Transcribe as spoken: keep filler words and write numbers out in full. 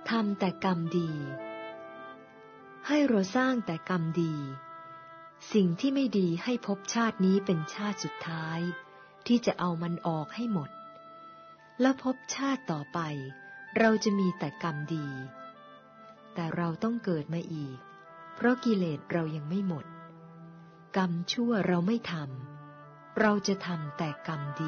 ทำแต่กรรมดีให้เราสร้างแต่กรรมดีสิ่งที่ไม่ดีให้ภพชาตินี้เป็นชาติสุดท้ายที่จะเอามันออกให้หมดและภพชาติต่อไปเราจะมีแต่กรรมดีแต่เราต้องเกิดมาอีกเพราะกิเลสเรายังไม่หมดกรรมชั่วเราไม่ทำเราจะทำแต่กรรมดี